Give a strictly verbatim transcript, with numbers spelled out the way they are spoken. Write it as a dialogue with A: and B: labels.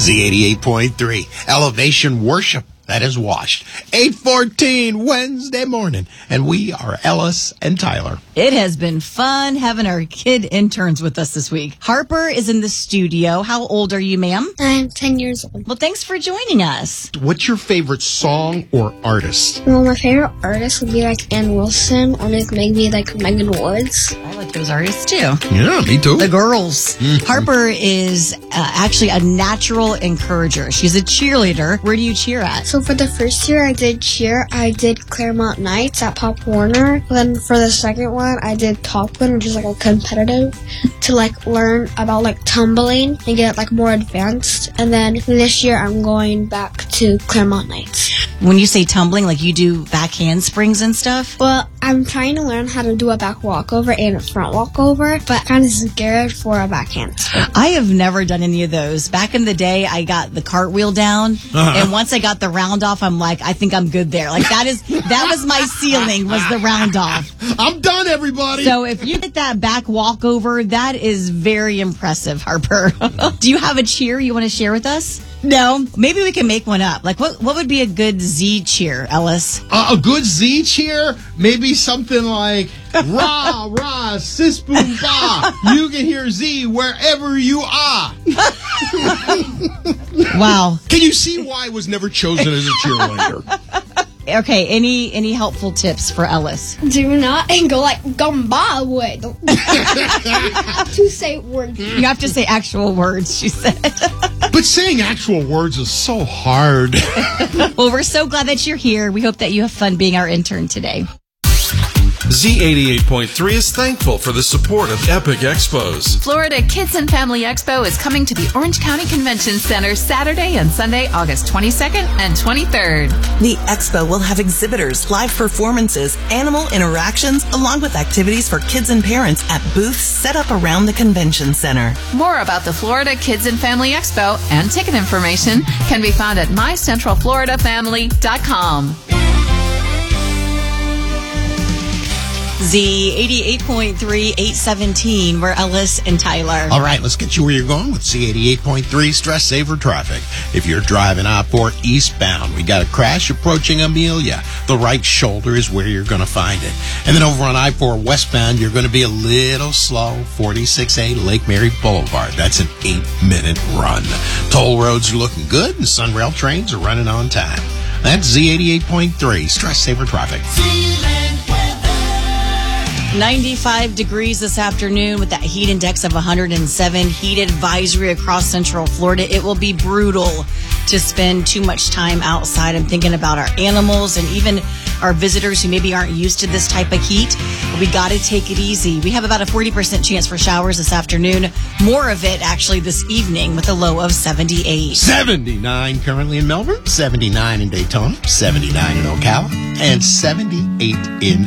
A: Z eighty-eight point three, Elevation Worship. That is washed. eight fourteen Wednesday morning. And we are Ellis and Tyler.
B: It has been fun having our kid interns with us this week. Harper is in the studio. How old are you, ma'am?
C: I'm ten years old.
B: Well, thanks for joining us.
A: What's your favorite song or artist?
C: Well, my favorite artist would be like Ann Wilson, or like maybe like Megan Woods.
B: I like those artists too.
A: Yeah, me too.
B: The girls. Mm-hmm. Harper is uh, actually a natural encourager. She's a cheerleader. Where do you cheer at?
C: So for the first year I did cheer, I did Claremont Knights at Pop Warner. Then for the second one, I did Top Gun, which is like a competitive to like learn about like tumbling and get like more advanced. And then this year I'm going back to Claremont Knights.
B: When you say tumbling, like you do back handsprings and stuff?
C: Well, I'm trying to learn how to do a back walkover and a front walkover, but kind of scared for a back handspring.
B: I have never done any of those. Back in the day, I got the cartwheel down, uh-huh. and once I got the round off, I'm like, I think I'm good there. Like that is that was my ceiling, was the round off.
A: I'm done, everybody.
B: So if you get that back walkover, that is very impressive, Harper. Do you have a cheer you want to share with us? No, maybe we can make one up. Like, what what would be a good Z cheer, Ellis?
A: Uh, a good Z cheer? Maybe something like, rah, rah, sis, boom, bah. You can hear Z wherever you are.
B: Wow.
A: Can you see why I was never chosen as a cheerleader?
B: Okay, any any helpful tips for Ellis?
C: Do not and go like Gumba would. To say words.
B: You have to say actual words, she said.
A: But saying actual words is so hard.
B: Well, we're so glad that you're here. We hope that you have fun being our intern today.
D: Z eighty-eight point three is thankful for the support of Epic Expos.
E: Florida Kids and Family Expo is coming to the Orange County Convention Center Saturday and Sunday, August twenty-second and twenty-third.
F: The expo will have exhibitors, live performances, animal interactions, along with activities for kids and parents at booths set up around the convention center.
E: More about the Florida Kids and Family Expo and ticket information can be found at my central florida family dot com.
B: Z eighty-eight point three, eight seventeen, we're Ellis and Tyler.
A: All right, let's get you where you're going with Z eighty-eight point three Stress Saver Traffic. If you're driving I four eastbound, we got a crash approaching Amelia. The right shoulder is where you're going to find it. And then over on I four westbound, you're going to be a little slow. forty-six A Lake Mary Boulevard. That's an eight-minute run. Toll roads are looking good, and Sunrail trains are running on time. That's Z eighty-eight point three Stress Saver Traffic.
B: ninety-five degrees this afternoon with that heat index of one hundred seven. Heat advisory across Central Florida. It will be brutal to spend too much time outside. I'm thinking about our animals and even our visitors who maybe aren't used to this type of heat. But we got to take it easy. We have about a forty percent chance for showers this afternoon. More of it actually this evening with a low of seventy-eight.
A: seventy-nine currently in Melbourne, seventy-nine in Daytona, seventy-nine in Ocala, and seventy-eight in